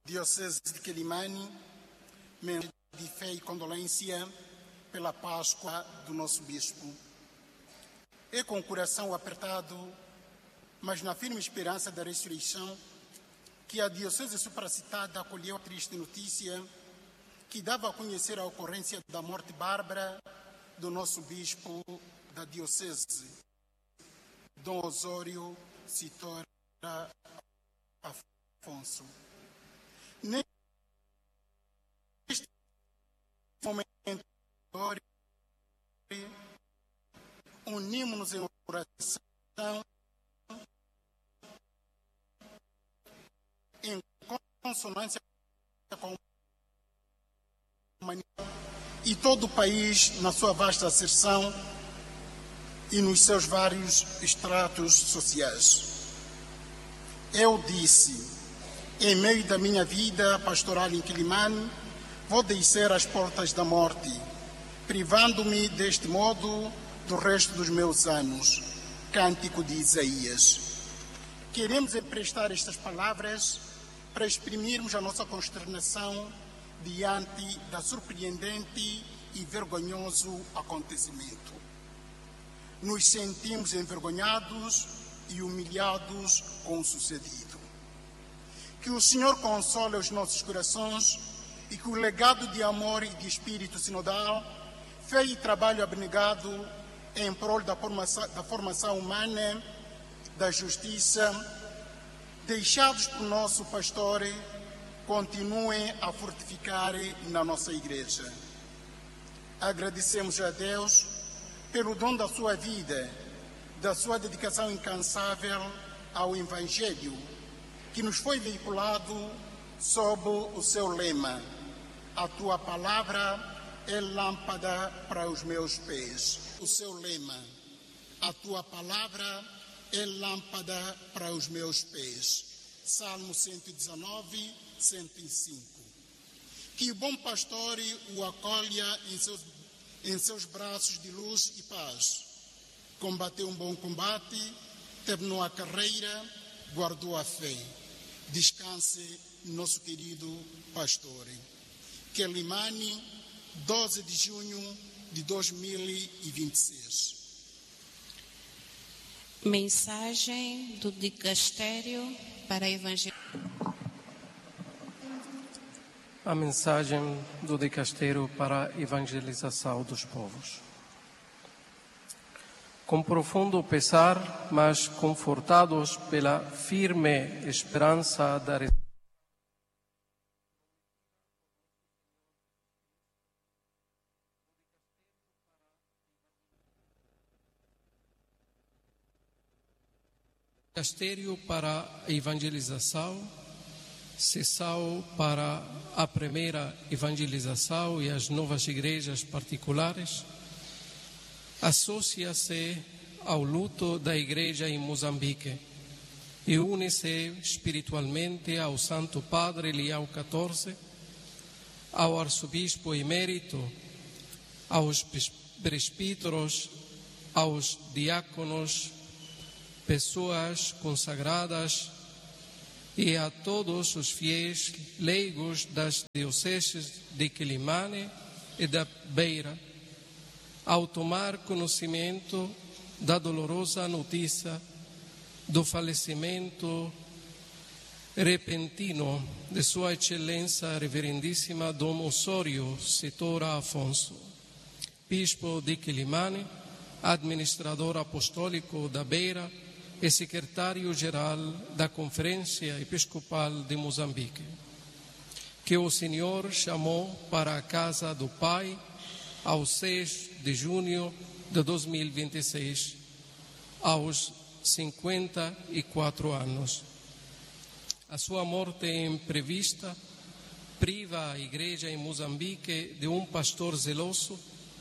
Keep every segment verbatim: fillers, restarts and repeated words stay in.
Diocese de Quelimane, mensagem de fé e condolência pela Páscoa do nosso Bispo. É com o coração apertado, mas na firme esperança da ressurreição, que a Diocese supracitada acolheu a triste notícia que dava a conhecer a ocorrência da morte bárbara do nosso Bispo da Diocese, Dom Osório Citora Afonso. Neste momento, unimos-nos em oração em consonância com a humanidade e todo o país na sua vasta acessão e nos seus vários estratos sociais. Eu disse, em meio da minha vida pastoral em Quelimane, vou descer às portas da morte, privando-me deste modo do resto dos meus anos. Cântico de Isaías. Queremos emprestar estas palavras para exprimirmos a nossa consternação diante da surpreendente e vergonhoso acontecimento. Nos sentimos envergonhados e humilhados com o sucedido. Que o Senhor console os nossos corações e que o legado de amor e de espírito sinodal, fé e trabalho abnegado em prol da formação, da formação humana, da justiça, deixados por nosso pastor, continuem a fortificar na nossa igreja. Agradecemos a Deus pelo dom da sua vida, da sua dedicação incansável ao Evangelho, que nos foi veiculado sob o seu lema: a tua palavra é lâmpada para os meus pés. O seu lema: a tua palavra é lâmpada para os meus pés. Salmo cento e dezenove, cento e cinco. Que o bom pastor o acolha em seus, em seus braços de luz e paz. Combateu um bom combate, terminou a carreira, guardou a fé. Descanse nosso querido pastor. Quelimane, doze de junho de dois mil e vinte e seis. Mensagem do Dicastério para a Evangelização. A mensagem do Dicastério para a Evangelização dos povos. Com profundo pesar, mas confortados pela firme esperança da ressurreição, Dicastério para a Evangelização, sessão para a primeira evangelização e as novas igrejas particulares, associa-se ao luto da igreja em Moçambique e une-se espiritualmente ao Santo Padre Leão quatorze, ao arcebispo emérito, aos presbíteros, aos diáconos, pessoas consagradas e a todos os fiéis leigos das dioceses de Quelimane e da Beira, ao tomar conhecimento da dolorosa notícia do falecimento repentino de Sua Excelência Reverendíssima Dom Osório Citora Afonso, Bispo de Quelimane, administrador apostólico da Beira e secretário-geral da Conferência Episcopal de Moçambique, que o Senhor chamou para a casa do Pai ao seis de junho de dois mil e vinte e seis, aos cinquenta e quatro anos. A sua morte imprevista priva a Igreja em Moçambique de um pastor zeloso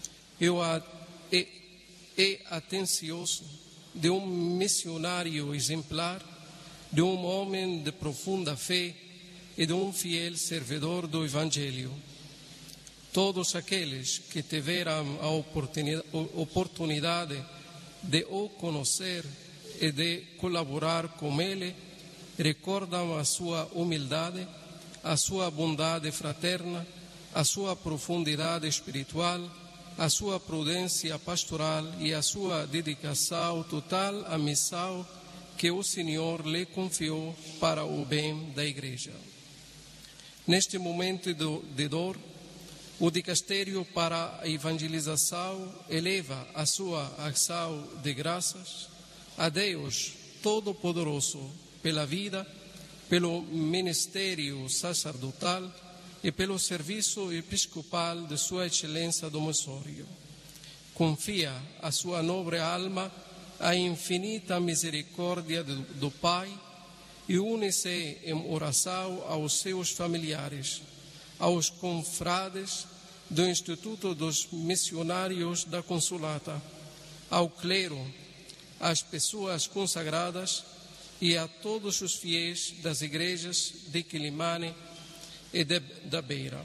e, e atencioso, de um missionário exemplar, de um homem de profunda fé e de um fiel servidor do Evangelho. Todos aqueles que tiveram a oportunidade de o conhecer e de colaborar com ele recordam a sua humildade, a sua bondade fraterna, a sua profundidade espiritual, a sua prudência pastoral e a sua dedicação total à missão que o Senhor lhe confiou para o bem da Igreja. Neste momento de dor, o Dicastério para a Evangelização eleva a sua ação de graças a Deus Todo-Poderoso pela vida, pelo ministério sacerdotal e pelo serviço episcopal de Sua Excelência Dom Osório. Confia a sua nobre alma à infinita misericórdia do Pai e une-se em oração aos seus familiares, aos confrades do Instituto dos Missionários da Consolata, ao clero, às pessoas consagradas e a todos os fiéis das igrejas de Quilimane e de, da Beira.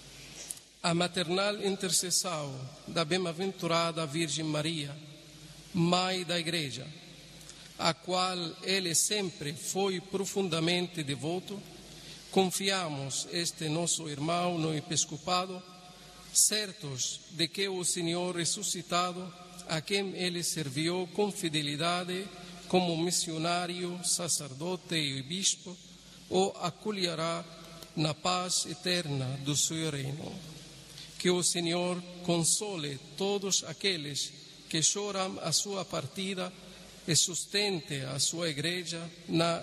A maternal intercessão da bem-aventurada Virgem Maria, Mãe da Igreja, a qual ele sempre foi profundamente devoto, confiamos este nosso irmão no episcopado, certos de que o Senhor ressuscitado, a quem ele serviu com fidelidade como missionário, sacerdote e bispo, o acolherá na paz eterna do seu reino. Que o Senhor console todos aqueles que choram a sua partida e sustente a sua igreja na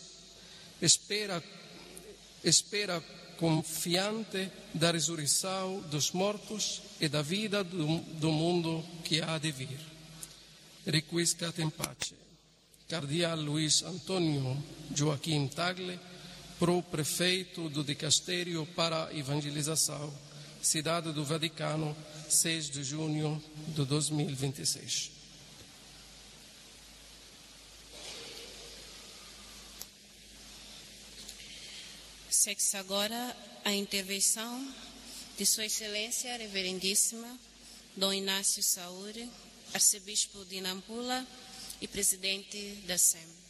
espera, espera confiante da ressurreição dos mortos e da vida do, do mundo que há de vir. Requiescat in pace. Cardeal Luiz Antônio Joaquim Tagle, pro-prefeito do Dicastério para a Evangelização, Cidade do Vaticano, seis de junho de dois mil e vinte e seis. Segue-se agora a intervenção de Sua Excelência Reverendíssima Dom Inácio Saúde, arcebispo de Nampula e presidente da S E M.